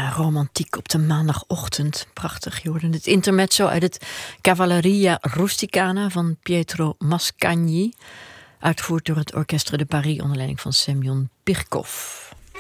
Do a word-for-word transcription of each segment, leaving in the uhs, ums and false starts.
Ja, romantiek op de maandagochtend. Prachtig. Je hoorde het intermezzo uit het Cavalleria Rusticana van Pietro Mascagni. Uitgevoerd door het Orchestre de Paris onder leiding van Semyon Pirkov.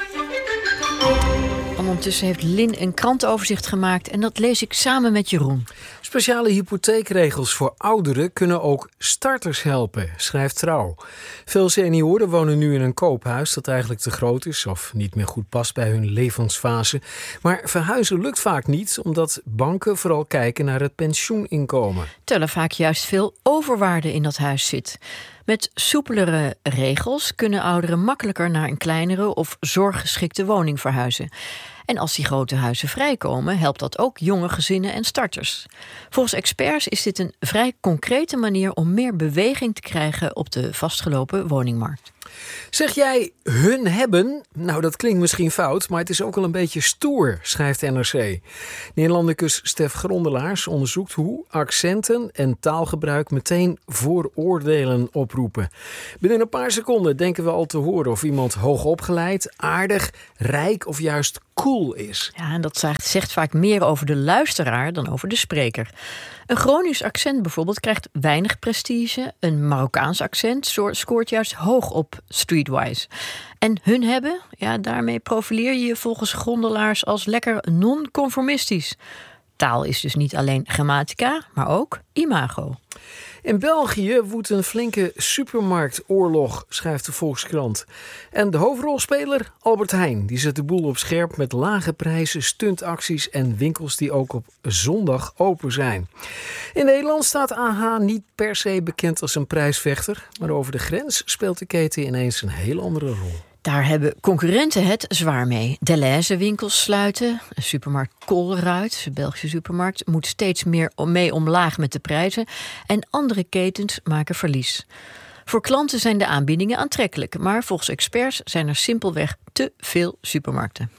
Ondertussen heeft Lin een krantenoverzicht gemaakt en dat lees ik samen met Jeroen. Speciale hypotheekregels voor ouderen kunnen ook starters helpen, schrijft Trouw. Veel senioren wonen nu in een koophuis dat eigenlijk te groot is of niet meer goed past bij hun levensfase. Maar verhuizen lukt vaak niet, omdat banken vooral kijken naar het pensioeninkomen. Terwijl er vaak juist veel overwaarde in dat huis zit. Met soepelere regels kunnen ouderen makkelijker naar een kleinere of zorggeschikte woning verhuizen. En als die grote huizen vrijkomen, helpt dat ook jonge gezinnen en starters. Volgens experts is dit een vrij concrete manier om meer beweging te krijgen op de vastgelopen woningmarkt. Zeg jij hun hebben? Nou, dat klinkt misschien fout, maar het is ook wel een beetje stoer, schrijft N R C. Nederlandicus Stef Grondelaars onderzoekt hoe accenten en taalgebruik meteen vooroordelen oproepen. Binnen een paar seconden denken we al te horen of iemand hoogopgeleid, aardig, rijk of juist cool is. Ja, en dat zegt vaak meer over de luisteraar dan over de spreker. Een Gronings accent bijvoorbeeld krijgt weinig prestige. Een Marokkaans accent scoort juist hoog op Streetwise. En hun hebben, ja, daarmee profileer je je volgens Grondelaars als lekker non-conformistisch. Taal is dus niet alleen grammatica, maar ook imago. In België woedt een flinke supermarktoorlog, schrijft de Volkskrant. En de hoofdrolspeler Albert Heijn, die zet de boel op scherp met lage prijzen, stuntacties en winkels die ook op zondag open zijn. In Nederland staat A H niet per se bekend als een prijsvechter, maar over de grens speelt de keten ineens een heel andere rol. Daar hebben concurrenten het zwaar mee. Delhaize winkels sluiten. Een supermarkt Colruyt, de Belgische supermarkt, moet steeds meer mee omlaag met de prijzen. En andere ketens maken verlies. Voor klanten zijn de aanbiedingen aantrekkelijk. Maar volgens experts zijn er simpelweg te veel supermarkten.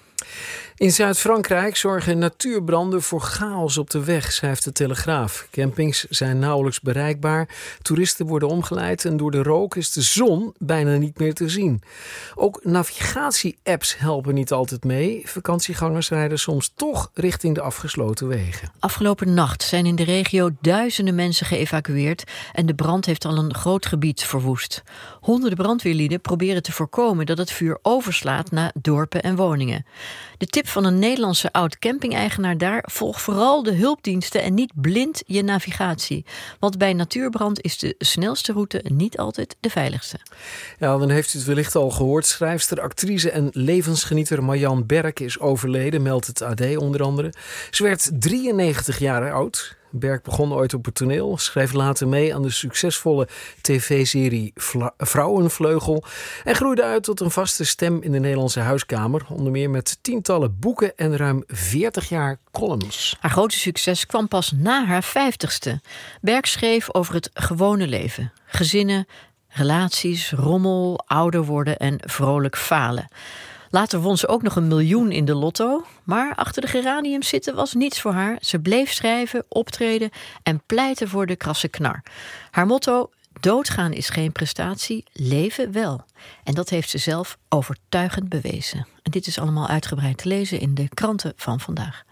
In Zuid-Frankrijk zorgen natuurbranden voor chaos op de weg, schrijft de Telegraaf. Campings zijn nauwelijks bereikbaar, toeristen worden omgeleid en door de rook is de zon bijna niet meer te zien. Ook navigatie-apps helpen niet altijd mee. Vakantiegangers rijden soms toch richting de afgesloten wegen. Afgelopen nacht zijn in de regio duizenden mensen geëvacueerd en de brand heeft al een groot gebied verwoest. Honderden brandweerlieden proberen te voorkomen dat het vuur overslaat naar dorpen en woningen. De tip van een Nederlandse oud-camping-eigenaar daar: volg vooral de hulpdiensten en niet blind je navigatie. Want bij natuurbrand is de snelste route niet altijd de veiligste. Ja, dan heeft u het wellicht al gehoord. Schrijfster, actrice en levensgenieter Marjan Berk is overleden, meldt het A D onder andere. Ze werd drieënnegentig jaar oud. Berk begon ooit op het toneel, schreef later mee aan de succesvolle tv-serie Vla- Vrouwenvleugel en groeide uit tot een vaste stem in de Nederlandse huiskamer, onder meer met tientallen boeken en ruim veertig jaar columns. Haar grote succes kwam pas na haar vijftigste. Berk schreef over het gewone leven, gezinnen, relaties, rommel, ouder worden en vrolijk falen. Later won ze ook nog een miljoen in de lotto. Maar achter de geraniums zitten was niets voor haar. Ze bleef schrijven, optreden en pleiten voor de krasse knar. Haar motto: doodgaan is geen prestatie, leven wel. En dat heeft ze zelf overtuigend bewezen. En dit is allemaal uitgebreid te lezen in de kranten van vandaag.